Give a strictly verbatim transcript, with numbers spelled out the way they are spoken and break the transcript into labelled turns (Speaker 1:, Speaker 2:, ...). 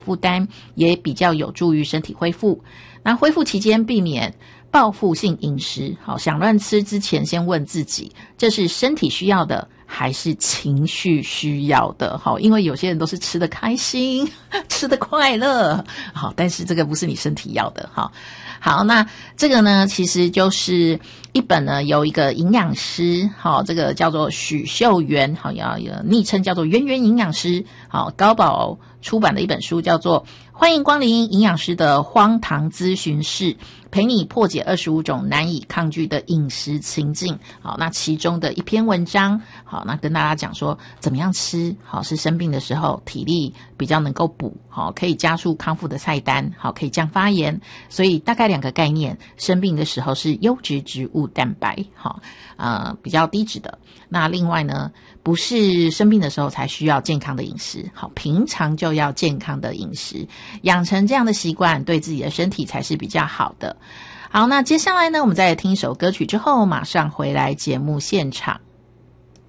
Speaker 1: 负担，也比较有助于身体恢复。那恢复期间避免报复性饮食，好，想乱吃之前先问自己，这是身体需要的还是情绪需要的？好，因为有些人都是吃得开心，吃得快乐，好，但是这个不是你身体要的。好，好，那这个呢，其实就是一本呢有一个营养师，好，这个叫做许秀媛，好，要有昵称叫做圆圆营养师，好，高宝出版的一本书叫做《欢迎光临营养师的荒唐咨询室》，陪你破解二十五种难以抗拒的饮食情境。好，那其中的一篇文章，好，那跟大家讲说怎么样吃，好，是生病的时候体力比较能够补，好，可以加速康复的菜单，好，可以降发炎。所以大概两个概念，生病的时候是优质植物蛋白，好，呃，比较低脂的。那另外呢，不是生病的时候才需要健康的饮食，好，平常就要健康的饮食，养成这样的习惯，对自己的身体才是比较好的。好，那接下来呢，我们再听一首歌曲之后，马上回来节目现场。